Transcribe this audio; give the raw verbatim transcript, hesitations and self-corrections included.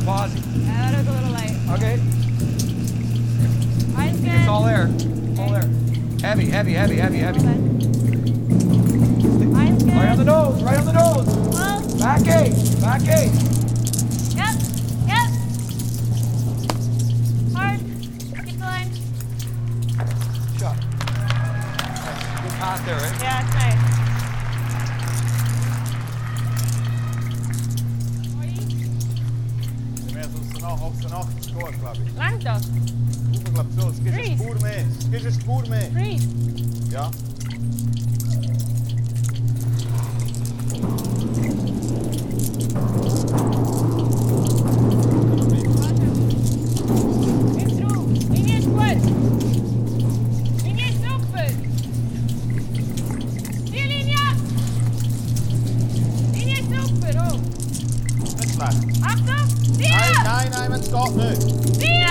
pausing. Ja, dat is a little light. Okay. Eyes good. It's all there. All there. Heavy, heavy, heavy, heavy, heavy. Eyes good. Right on the nose, right on the nose. Close. Back eight, back eight. Yep. Yep. Hard. Keep the line. Shot. Nice. Good pass there, right? Yeah, it's nice. Langt dat? Hoeveel klap zo? Skis een spoor mee. Skis een spoor mee. Three. Ja. It's through. Linie is goed. Linie is open. Die linie. Linie is open, oh. Niet slecht. Achter. Nee, Vier. nee, nee, men staat nu. Vier.